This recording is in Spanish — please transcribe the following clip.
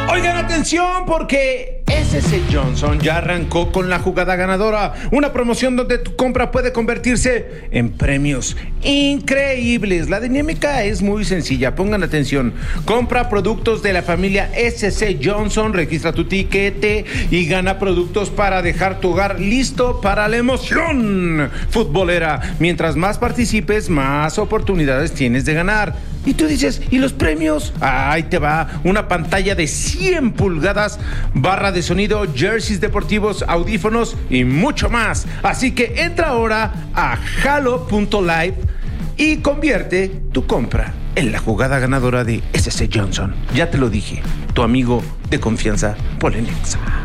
Oigan, atención, porque SC Johnson ya arrancó con la jugada ganadora, una promoción donde tu compra puede convertirse en premios increíbles. La dinámica es muy sencilla, pongan atención. Compra productos de la familia SC Johnson, registra tu tiquete y gana productos para dejar tu hogar listo para la emoción futbolera. Mientras más participes, más oportunidades tienes de ganar. Y tú dices, ¿y los premios? Ahí te va, una pantalla de 100 pulgadas, barra de sonido, jerseys deportivos, audífonos y mucho más. Así que entra ahora a halo.live y convierte tu compra en la jugada ganadora de SC Johnson. Ya te lo dije, tu amigo de confianza, Polenexa.